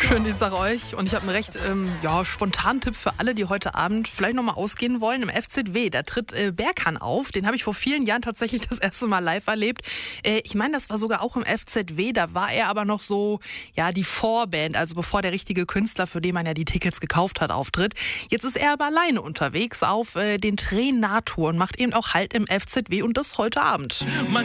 Schönen Dienstag euch. Und ich habe einen recht spontanen Tipp für alle, die heute Abend vielleicht nochmal ausgehen wollen. Im FZW, da tritt Berkan auf. Den habe ich vor vielen Jahren tatsächlich das erste Mal live erlebt. Ich meine, das war sogar auch im FZW. Da war er aber noch so, die Vorband. Also bevor der richtige Künstler, für den man ja die Tickets gekauft hat, auftritt. Jetzt ist er aber alleine unterwegs auf den Tränen-Nahtouren und macht eben auch Halt im FZW und das heute Abend.